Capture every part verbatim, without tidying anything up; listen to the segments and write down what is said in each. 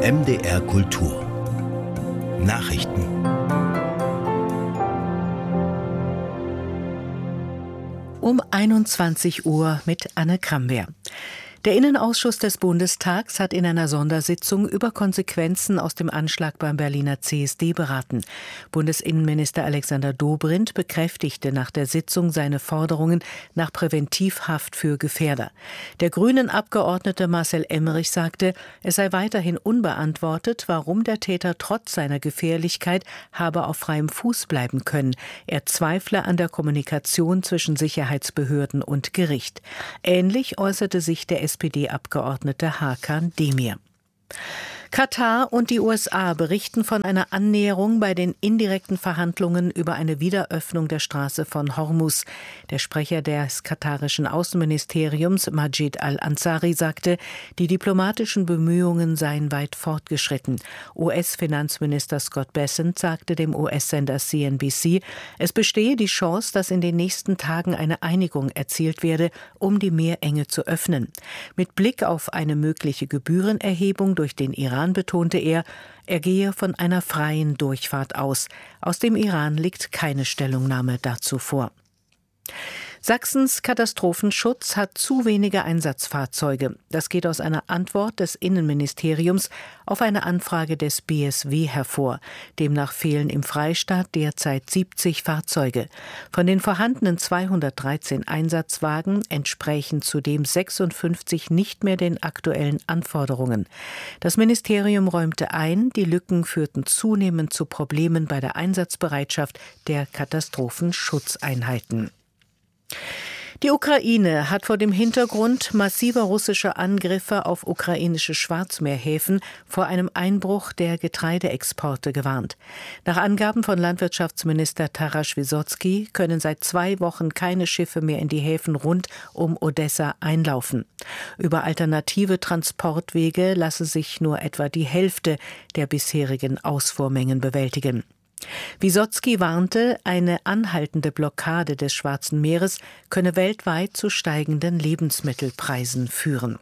M D R Kultur Nachrichten. Um einundzwanzig Uhr mit Anne Kramwehr. Der Innenausschuss des Bundestags hat in einer Sondersitzung über Konsequenzen aus dem Anschlag beim Berliner C S D beraten. Bundesinnenminister Alexander Dobrindt bekräftigte nach der Sitzung seine Forderungen nach Präventivhaft für Gefährder. Der Grünen-Abgeordnete Marcel Emmerich sagte, es sei weiterhin unbeantwortet, warum der Täter trotz seiner Gefährlichkeit habe auf freiem Fuß bleiben können. Er zweifle an der Kommunikation zwischen Sicherheitsbehörden und Gericht. Ähnlich äußerte sich der S P D-Abgeordnete Hakan Demir. Katar und die U S A berichten von einer Annäherung bei den indirekten Verhandlungen über eine Wiederöffnung der Straße von Hormuz. Der Sprecher des katarischen Außenministeriums, Majid al-Ansari, sagte, die diplomatischen Bemühungen seien weit fortgeschritten. U S-Finanzminister Scott Bessent sagte dem U S-Sender C N B C, es bestehe die Chance, dass in den nächsten Tagen eine Einigung erzielt werde, um die Meerenge zu öffnen. Mit Blick auf eine mögliche Gebührenerhebung durch den Iran betonte er, er gehe von einer freien Durchfahrt aus. Aus dem Iran liegt keine Stellungnahme dazu vor. Sachsens Katastrophenschutz hat zu wenige Einsatzfahrzeuge. Das geht aus einer Antwort des Innenministeriums auf eine Anfrage des B S W hervor. Demnach fehlen im Freistaat derzeit siebzig Fahrzeuge. Von den vorhandenen zweihundertdreizehn Einsatzwagen entsprechen zudem sechsundfünfzig nicht mehr den aktuellen Anforderungen. Das Ministerium räumte ein, die Lücken führten zunehmend zu Problemen bei der Einsatzbereitschaft der Katastrophenschutzeinheiten. Die Ukraine hat vor dem Hintergrund massiver russischer Angriffe auf ukrainische Schwarzmeerhäfen vor einem Einbruch der Getreideexporte gewarnt. Nach Angaben von Landwirtschaftsminister Taras Wysotsky können seit zwei Wochen keine Schiffe mehr in die Häfen rund um Odessa einlaufen. Über alternative Transportwege lasse sich nur etwa die Hälfte der bisherigen Ausfuhrmengen bewältigen. Wysotsky warnte, eine anhaltende Blockade des Schwarzen Meeres könne weltweit zu steigenden Lebensmittelpreisen führen.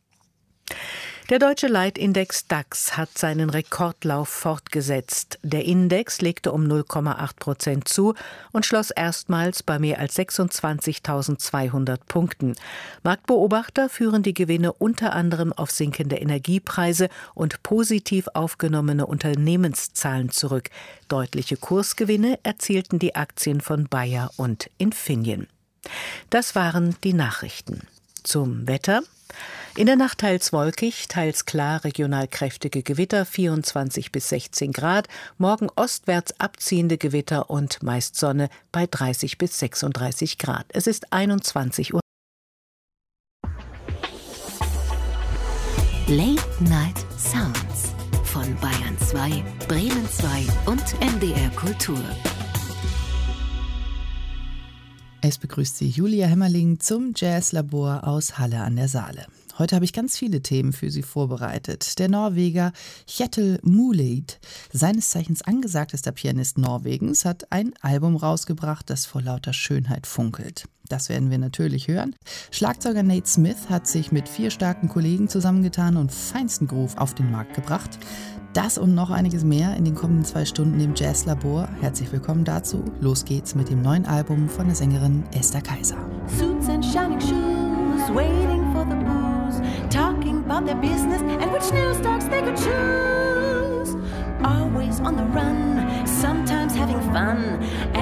Der deutsche Leitindex DAX hat seinen Rekordlauf fortgesetzt. Der Index legte um null Komma acht Prozent zu und schloss erstmals bei mehr als sechsundzwanzigtausendzweihundert Punkten. Marktbeobachter führen die Gewinne unter anderem auf sinkende Energiepreise und positiv aufgenommene Unternehmenszahlen zurück. Deutliche Kursgewinne erzielten die Aktien von Bayer und Infineon. Das waren die Nachrichten. Zum Wetter. In der Nacht teils wolkig, teils klar, regional kräftige Gewitter, vierundzwanzig bis sechzehn Grad. Morgen ostwärts abziehende Gewitter und meist Sonne bei dreißig bis sechsunddreißig Grad. Es ist einundzwanzig Uhr. Late Night Sounds von Bayern zwei, Bremen zwei und M D R Kultur. Es begrüßt Sie Julia Hemmerling zum Jazzlabor aus Halle an der Saale. Heute habe ich ganz viele Themen für Sie vorbereitet. Der Norweger Kjetil Muleid, seines Zeichens angesagtester Pianist Norwegens, hat ein Album rausgebracht, das vor lauter Schönheit funkelt. Das werden wir natürlich hören. Schlagzeuger Nate Smith hat sich mit vier starken Kollegen zusammengetan und feinsten Groove auf den Markt gebracht. Das und noch einiges mehr in den kommenden zwei Stunden im Jazzlabor. Herzlich willkommen dazu. Los geht's mit dem neuen Album von der Sängerin Esther Kaiser. Suits and shining shoes, waiting for the booze, talking about their business and which news stocks they could choose. Always on the run,